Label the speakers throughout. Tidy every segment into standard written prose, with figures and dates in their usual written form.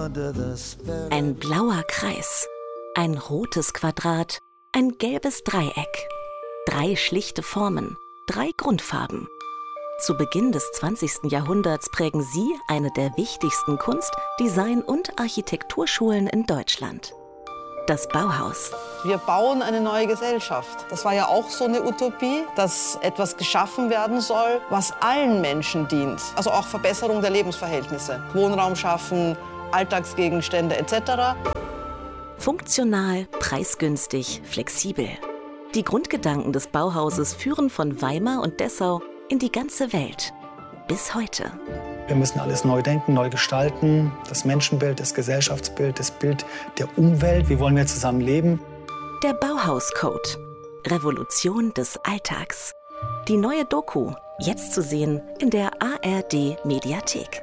Speaker 1: Ein blauer Kreis, ein rotes Quadrat, ein gelbes Dreieck. 3 schlichte Formen, 3 Grundfarben. Zu Beginn des 20. Jahrhunderts prägen sie eine der wichtigsten Kunst-, Design- und Architekturschulen in Deutschland. Das Bauhaus.
Speaker 2: Wir bauen eine neue Gesellschaft. Das war ja auch so eine Utopie, dass etwas geschaffen werden soll, was allen Menschen dient. Also auch Verbesserung der Lebensverhältnisse. Wohnraum schaffen, Alltagsgegenstände etc.
Speaker 1: Funktional, preisgünstig, flexibel. Die Grundgedanken des Bauhauses führen von Weimar und Dessau in die ganze Welt. Bis heute.
Speaker 3: Wir müssen alles neu denken, neu gestalten. Das Menschenbild, das Gesellschaftsbild, das Bild der Umwelt. Wie wollen wir zusammen leben?
Speaker 1: Der Bauhauscode. Revolution des Alltags. Die neue Doku, jetzt zu sehen in der ARD-Mediathek.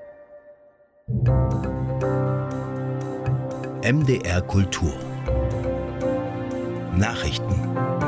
Speaker 4: MDR Kultur. Nachrichten.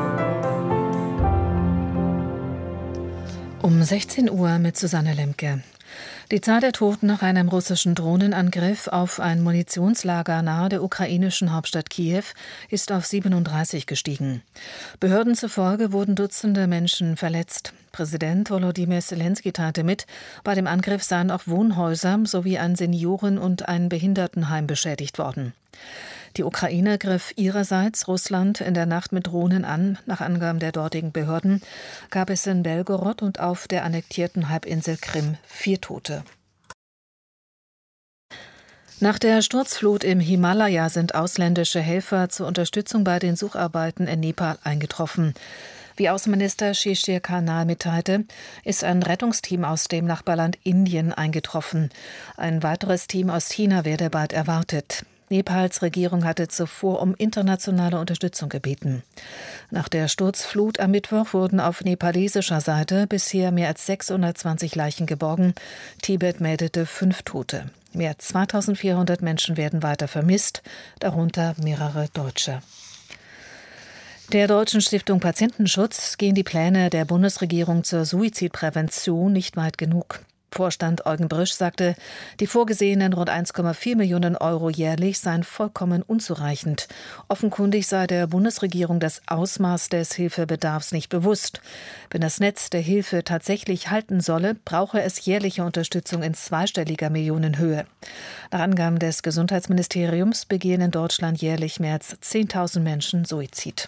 Speaker 5: Um 16 Uhr mit Susanne Lemke. Die Zahl der Toten nach einem russischen Drohnenangriff auf ein Munitionslager nahe der ukrainischen Hauptstadt Kiew ist auf 37 gestiegen. Behörden zufolge wurden Dutzende Menschen verletzt. Präsident Volodymyr Zelensky teilte mit, bei dem Angriff seien auch Wohnhäuser sowie ein Senioren- und ein Behindertenheim beschädigt worden. Die Ukraine griff ihrerseits Russland in der Nacht mit Drohnen an. Nach Angaben der dortigen Behörden gab es in Belgorod und auf der annektierten Halbinsel Krim 4 Tote. Nach der Sturzflut im Himalaya sind ausländische Helfer zur Unterstützung bei den Sucharbeiten in Nepal eingetroffen. Wie Außenminister Shishir Karnal mitteilte, ist ein Rettungsteam aus dem Nachbarland Indien eingetroffen. Ein weiteres Team aus China werde bald erwartet. Nepals Regierung hatte zuvor um internationale Unterstützung gebeten. Nach der Sturzflut am Mittwoch wurden auf nepalesischer Seite bisher mehr als 620 Leichen geborgen. Tibet meldete 5 Tote. Mehr als 2400 Menschen werden weiter vermisst, darunter mehrere Deutsche. Der Deutschen Stiftung Patientenschutz gehen die Pläne der Bundesregierung zur Suizidprävention nicht weit genug. Vorstand Eugen Brisch sagte, die vorgesehenen rund 1,4 Millionen Euro jährlich seien vollkommen unzureichend. Offenkundig sei der Bundesregierung das Ausmaß des Hilfebedarfs nicht bewusst. Wenn das Netz der Hilfe tatsächlich halten solle, brauche es jährliche Unterstützung in zweistelliger Millionenhöhe. Nach Angaben des Gesundheitsministeriums begehen in Deutschland jährlich mehr als 10.000 Menschen Suizid.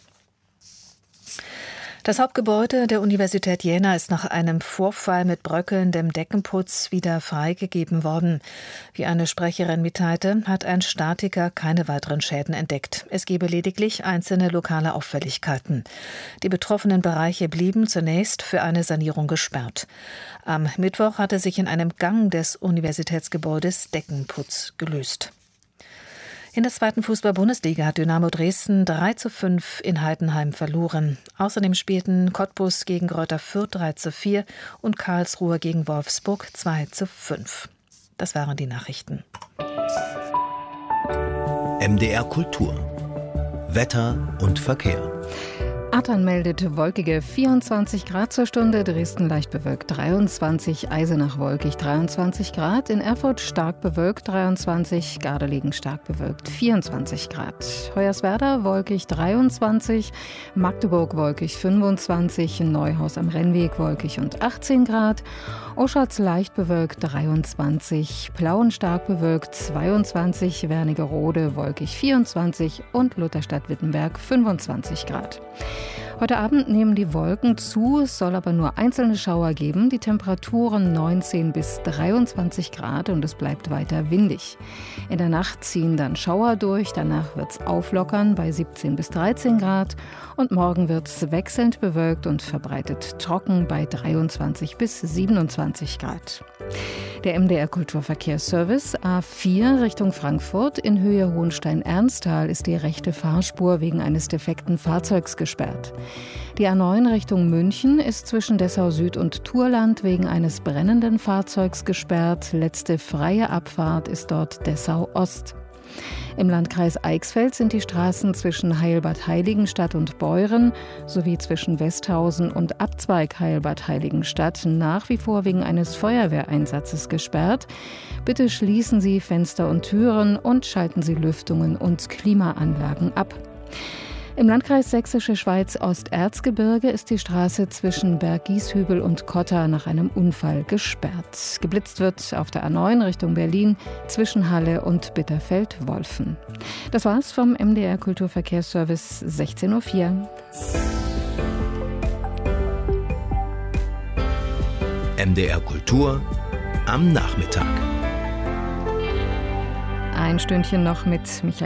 Speaker 5: Das Hauptgebäude der Universität Jena ist nach einem Vorfall mit bröckelndem Deckenputz wieder freigegeben worden. Wie eine Sprecherin mitteilte, hat ein Statiker keine weiteren Schäden entdeckt. Es gebe lediglich einzelne lokale Auffälligkeiten. Die betroffenen Bereiche blieben zunächst für eine Sanierung gesperrt. Am Mittwoch hatte sich in einem Gang des Universitätsgebäudes Deckenputz gelöst. In der 2. Fußball-Bundesliga hat Dynamo Dresden 3:5 in Heidenheim verloren. Außerdem spielten Cottbus gegen Greuther Fürth 3:4 und Karlsruhe gegen Wolfsburg 2:5. Das waren die Nachrichten.
Speaker 4: MDR Kultur. Wetter und Verkehr.
Speaker 6: Attern meldet wolkige 24 Grad zur Stunde, Dresden leicht bewölkt 23, Eisenach wolkig 23 Grad, in Erfurt stark bewölkt 23, Gardelegen stark bewölkt 24 Grad. Hoyerswerda wolkig 23, Magdeburg wolkig 25, Neuhaus am Rennweg wolkig und 18 Grad, Oschatz leicht bewölkt 23, Plauen stark bewölkt 22, Wernigerode wolkig 24 und Lutherstadt-Wittenberg 25 Grad. Heute Abend nehmen die Wolken zu, es soll aber nur einzelne Schauer geben. Die Temperaturen 19 bis 23 Grad und es bleibt weiter windig. In der Nacht ziehen dann Schauer durch, danach wird es auflockern bei 17 bis 13 Grad und morgen wird es wechselnd bewölkt und verbreitet trocken bei 23 bis 27 Grad. Der MDR Kulturverkehrsservice A4 Richtung Frankfurt in Höhe Hohenstein-Ernsthal ist die rechte Fahrspur wegen eines defekten Fahrzeugs gesperrt. Die A9 Richtung München ist zwischen Dessau Süd und Turland wegen eines brennenden Fahrzeugs gesperrt. Letzte freie Abfahrt ist dort Dessau Ost. Im Landkreis Eichsfeld sind die Straßen zwischen Heilbad Heiligenstadt und Beuren sowie zwischen Westhausen und Abzweig Heilbad Heiligenstadt nach wie vor wegen eines Feuerwehreinsatzes gesperrt. Bitte schließen Sie Fenster und Türen und schalten Sie Lüftungen und Klimaanlagen ab. Im Landkreis Sächsische Schweiz Osterzgebirge ist die Straße zwischen Berggieshübel und Kotter nach einem Unfall gesperrt. Geblitzt wird auf der A9 Richtung Berlin zwischen Halle und Bitterfeld-Wolfen. Das war's vom MDR Kulturverkehrsservice 16:04 Uhr.
Speaker 4: MDR Kultur am Nachmittag.
Speaker 6: Ein Stündchen noch mit Michael